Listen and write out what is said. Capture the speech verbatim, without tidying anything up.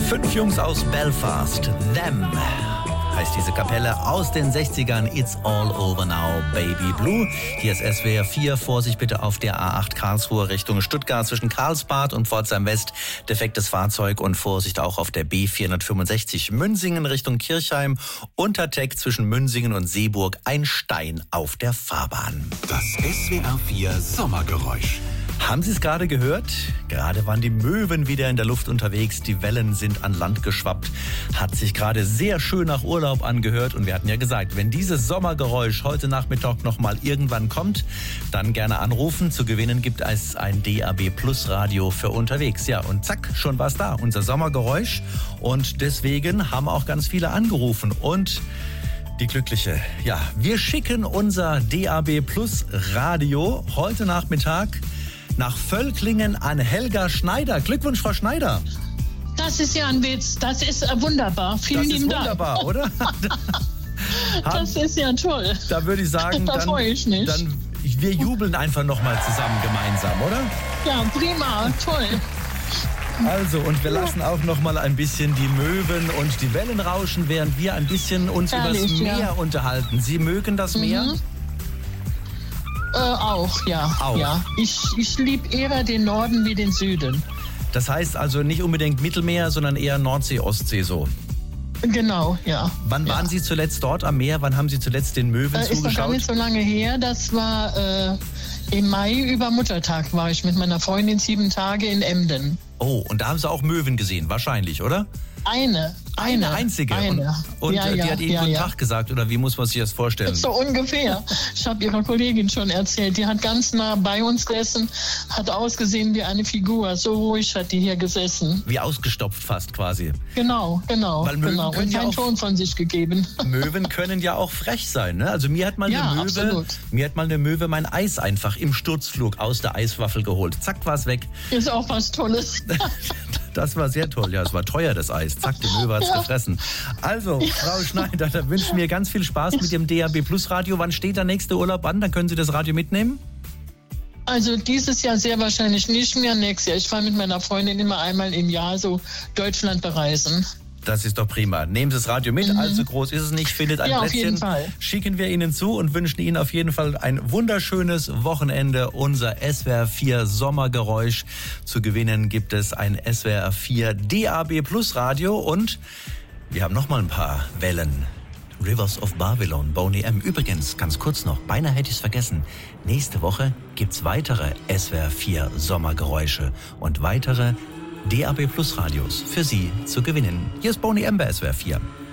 Fünf Jungs aus Belfast, Them heißt diese Kapelle aus den sechzigern. It's all over now, baby blue. Hier ist S W R vier. Vorsicht bitte auf der A acht Karlsruhe Richtung Stuttgart zwischen Karlsbad und Pforzheim West. Defektes Fahrzeug und Vorsicht auch auf der B vierhundertfünfundsechzig Münsingen Richtung Kirchheim. Unterteck zwischen Münsingen und Seeburg. Ein Stein auf der Fahrbahn. Das S W R vier Sommergeräusch. Haben Sie es gerade gehört? Gerade waren die Möwen wieder in der Luft unterwegs. Die Wellen sind an Land geschwappt. Hat sich gerade sehr schön nach Urlaub angehört. Und wir hatten ja gesagt, wenn dieses Sommergeräusch heute Nachmittag noch mal irgendwann kommt, dann gerne anrufen. Zu gewinnen gibt es ein D A B Plus Radio für unterwegs. Ja, und zack, schon war's da, unser Sommergeräusch. Und deswegen haben auch ganz viele angerufen. Und die Glückliche. Ja, wir schicken unser D A B Plus Radio heute Nachmittag nach Völklingen an Helga Schneider. Glückwunsch, Frau Schneider. Das ist ja ein Witz. Das ist wunderbar. Vielen lieben Dank. Das ist wunderbar, oder? Das ist ja toll. Da würde ich sagen, da dann, freue ich mich. dann wir jubeln einfach nochmal zusammen gemeinsam, oder? Ja, prima. Toll. Also, und wir lassen auch noch mal ein bisschen die Möwen und die Wellen rauschen, während wir ein bisschen uns über das Meer ja. unterhalten. Sie mögen das Meer? Mhm. Äh, auch, ja. Auch. ja. Ich, ich liebe eher den Norden wie den Süden. Das heißt also nicht unbedingt Mittelmeer, sondern eher Nordsee, Ostsee so. Genau, ja. Wann ja. waren Sie zuletzt dort am Meer? Wann haben Sie zuletzt den Möwen äh, zugeschaut? Ist noch gar nicht so lange her. Das war äh, im Mai über Muttertag war ich mit meiner Freundin sieben Tage in Emden. Oh, und da haben Sie auch Möwen gesehen, wahrscheinlich, oder? Eine. Eine, eine einzige. Eine. Und, und ja, die ja, hat Ihnen ja, guten ja. Tag gesagt, oder wie muss man sich das vorstellen? So ungefähr. Ich habe Ihrer Kollegin schon erzählt, die hat ganz nah bei uns gesessen, hat ausgesehen wie eine Figur. So ruhig hat die hier gesessen. Wie ausgestopft fast quasi. Genau, genau. Weil Möwen genau. können Und ja keinen auch, Ton von sich gegeben. Möwen können ja auch frech sein, ne? Also mir hat mal Ja, eine Möwe, absolut. mir hat mal eine Möwe mein Eis einfach im Sturzflug aus der Eiswaffel geholt. Zack, war's weg. Ist auch was Tolles. Das war sehr toll. Ja, es war teuer, das Eis. Zack, die Möwe hat's Ja. gefressen. Also, Frau Schneider, da wünschen wir ganz viel Spaß mit dem D A B Plus Radio. Wann steht der nächste Urlaub an? Dann können Sie das Radio mitnehmen? Also dieses Jahr sehr wahrscheinlich nicht mehr, nächstes Jahr. Ich fahre mit meiner Freundin immer einmal im Jahr so Deutschland bereisen. Das ist doch prima. Nehmen Sie das Radio mit, Mhm. allzu groß ist es nicht, findet ein Ja, auf Plätzchen. jeden Fall. Schicken wir Ihnen zu und wünschen Ihnen auf jeden Fall ein wunderschönes Wochenende. Unser S W R vier Sommergeräusch. Zu gewinnen gibt es ein S W R vier D A B Plus Radio und wir haben noch mal ein paar Wellen. Rivers of Babylon, Boney M. Übrigens, ganz kurz noch, beinahe hätte ich es vergessen. Nächste Woche gibt's weitere S W R vier Sommergeräusche und weitere D A B Plus Radios für Sie zu gewinnen. Hier ist Boney M. bei S W R vier.